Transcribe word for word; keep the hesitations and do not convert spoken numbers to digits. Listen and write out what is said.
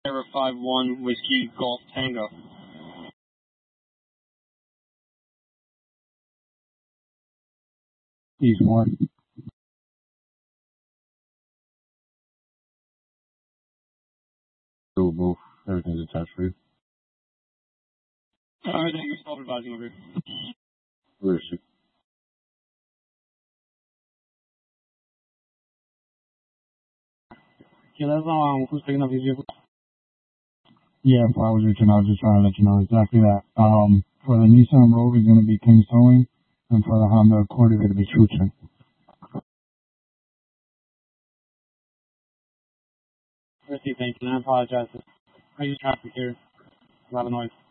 Sierra five one, Whiskey Golf Tango. East one. Do both. Everything's attached for you. Alright, thank you. Self-advising over here. Where is she? Yeah, that's um, who's picking up his vehicle? Yeah, if I was reaching out, just trying to let you know exactly that. Um, for the Nissan Rogue, it's going to be King's Towing, and for the Honda Accord, it's going to be Schutzen. Receive, thank you. And I apologize. I use traffic here. A lot of noise.